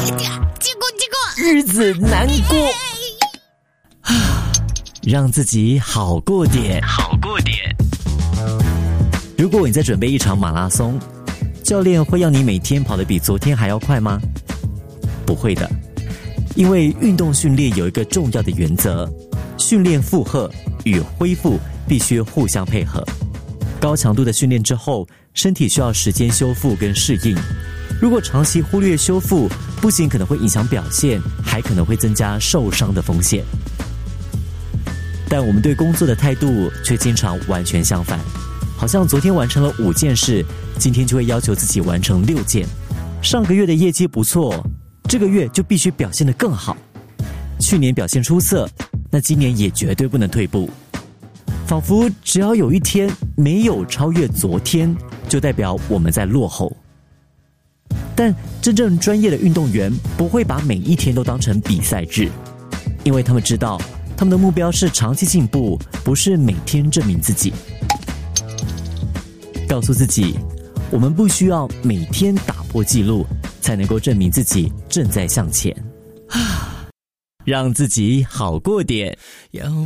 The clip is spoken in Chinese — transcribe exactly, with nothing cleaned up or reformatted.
结果结果日子难过，让自己好过点，好过点。如果你在准备一场马拉松，教练会要你每天跑得比昨天还要快吗？不会的，因为运动训练有一个重要的原则，训练负荷与恢复必须互相配合。高强度的训练之后，身体需要时间修复跟适应。如果长期忽略修复，不仅可能会影响表现，还可能会增加受伤的风险。但我们对工作的态度却经常完全相反，好像昨天完成了五件事，今天就会要求自己完成六件。上个月的业绩不错，这个月就必须表现得更好。去年表现出色，那今年也绝对不能退步。仿佛只要有一天没有超越昨天，就代表我们在落后。但真正专业的运动员不会把每一天都当成比赛日，因为他们知道他们的目标是长期进步，不是每天证明自己。告诉自己，我们不需要每天打破纪录，才能够证明自己正在向前。让自己好过点。